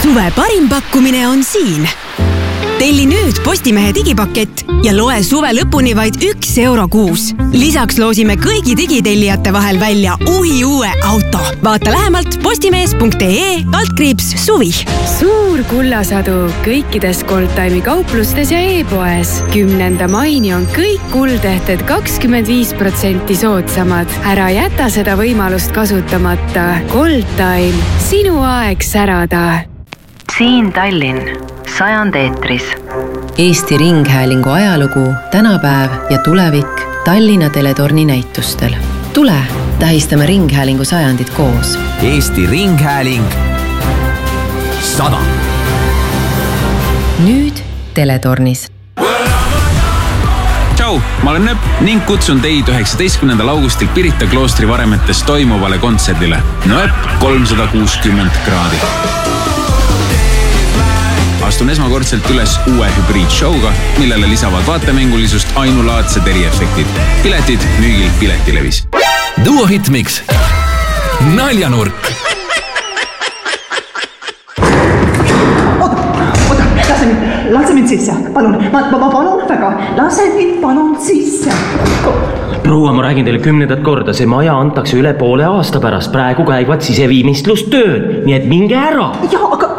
Suve parim pakkumine on siin. Telli nüüd Postimehe digipakett ja loe suve lõpuni vaid €1 kuus. Lisaks loosime kõigi digitellijate vahel välja uue auto. Vaata lähemalt postimees.ee/suvi. Suur kullasadu kõikides Goldtime'i kauplustes ja e-poes. 10. maini on kõik kuldehted 25% soodsamad. Ära jäta seda võimalust kasutamata. Goldtime, sinu aeg särada. Siin Tallinn, 100 eetris. Eesti Ringhäälingu ajalugu, tänapäev ja tulevik Tallinna Teletorni näitustel. Tule, tähistame Ringhäälingu 100 koos. Eesti Ringhääling 100. Nüüd Teletornis. Tšau, ma olen Nööp ning kutsun teid 19. augustil Pirita kloostri varemetes toimuvale kontserdile. Nööp 360 kraadi. Astun esmakordselt üles uue hübriidshowga, millele lisavad vaatemängulisust ainulaadsed eriefektid. Piletid müügil Piletilevis. Duo Hitmix. Naljanurk. Lase mind sisse, palun. Ma palun väga. Lase mind palun sisse. Proua, ma räägin teile 10. korda, see maja antakse üle poole aasta pärast. Praegu käivad siseviimistlustööd, nii et minge ära. Ja, aga